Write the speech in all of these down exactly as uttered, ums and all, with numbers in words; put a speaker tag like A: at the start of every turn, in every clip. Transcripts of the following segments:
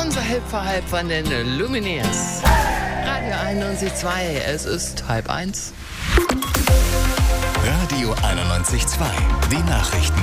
A: Unser Hip for Hype von den Lumineers. Radio einundneunzig Komma zwei, es ist halb eins.
B: Radio einundneunzig Komma zwei, die Nachrichten.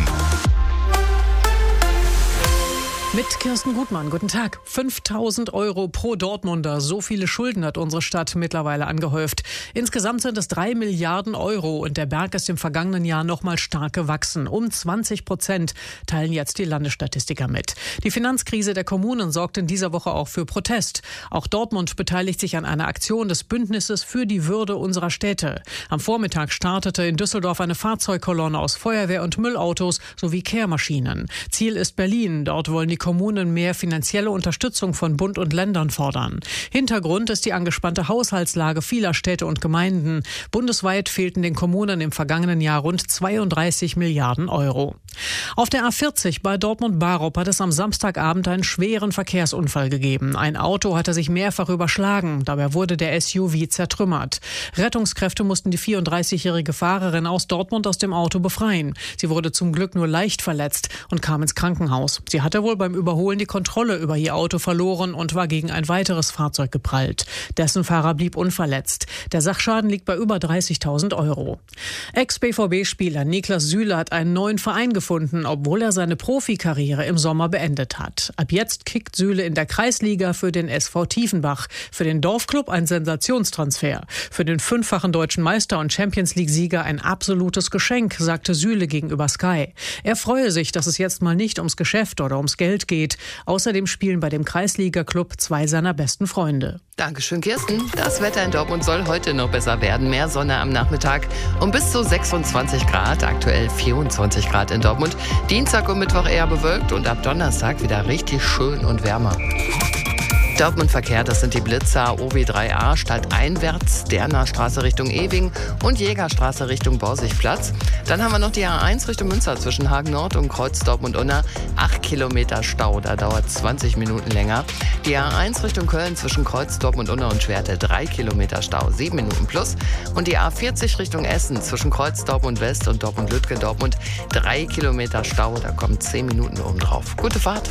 C: Mit Kirsten Gutmann, guten Tag. fünftausend Euro pro Dortmunder. So viele Schulden hat unsere Stadt mittlerweile angehäuft. Insgesamt sind es drei Milliarden Euro und der Berg ist im vergangenen Jahr noch mal stark gewachsen. Um zwanzig Prozent teilen jetzt die Landesstatistiker mit. Die Finanzkrise der Kommunen sorgt in dieser Woche auch für Protest. Auch Dortmund beteiligt sich an einer Aktion des Bündnisses für die Würde unserer Städte. Am Vormittag startete in Düsseldorf eine Fahrzeugkolonne aus Feuerwehr- und Müllautos sowie Kehrmaschinen. Ziel ist Berlin. Dort wollen die Kommunen mehr finanzielle Unterstützung von Bund und Ländern fordern. Hintergrund ist die angespannte Haushaltslage vieler Städte und Gemeinden. Bundesweit fehlten den Kommunen im vergangenen Jahr rund zweiunddreißig Milliarden Euro. Auf der A vierzig bei Dortmund-Barup hat es am Samstagabend einen schweren Verkehrsunfall gegeben. Ein Auto hatte sich mehrfach überschlagen. Dabei wurde der S U V zertrümmert. Rettungskräfte mussten die vierunddreißigjährige Fahrerin aus Dortmund aus dem Auto befreien. Sie wurde zum Glück nur leicht verletzt und kam ins Krankenhaus. Sie hatte wohl beim Überholen die Kontrolle über ihr Auto verloren und war gegen ein weiteres Fahrzeug geprallt. Dessen Fahrer blieb unverletzt. Der Sachschaden liegt bei über dreißigtausend Euro. Ex-B V B-Spieler Niklas Süle hat einen neuen Verein gefunden, obwohl er seine Profikarriere im Sommer beendet hat. Ab jetzt kickt Süle in der Kreisliga für den S V Tiefenbach. Für den Dorfclub ein Sensationstransfer. Für den fünffachen deutschen Meister und Champions-League-Sieger ein absolutes Geschenk, sagte Süle gegenüber Sky. Er freue sich, dass es jetzt mal nicht ums Geschäft oder ums Geld geht. Außerdem spielen bei dem Kreisliga-Club zwei seiner besten Freunde.
A: Dankeschön, Kirsten. Das Wetter in Dortmund soll heute noch besser werden. Mehr Sonne am Nachmittag und bis zu sechsundzwanzig Grad. Aktuell vierundzwanzig Grad in Dortmund. Dienstag und Mittwoch eher bewölkt und ab Donnerstag wieder richtig schön und wärmer. Dortmund-Verkehr, das sind die Blitzer O W drei A stadteinwärts, Derner Straße Richtung Ewing und Jägerstraße Richtung Borsigplatz. Dann haben wir noch die A eins Richtung Münster zwischen Hagen Nord und Kreuz Dortmund-Unna. acht Kilometer Stau, da dauert zwanzig Minuten länger. Die A eins Richtung Köln zwischen Kreuz Dortmund-Unna und Schwerte drei Kilometer Stau, sieben Minuten plus. Und die A vierzig Richtung Essen zwischen Kreuz Dortmund-West und Dortmund-Lütke Dortmund drei Kilometer Stau, da kommen zehn Minuten oben drauf. Gute Fahrt.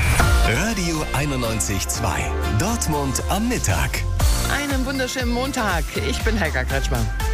B: Radio einundneunzig Komma zwei. Dortmund am Mittag.
A: Einen wunderschönen Montag. Ich bin Helga Kretschmer.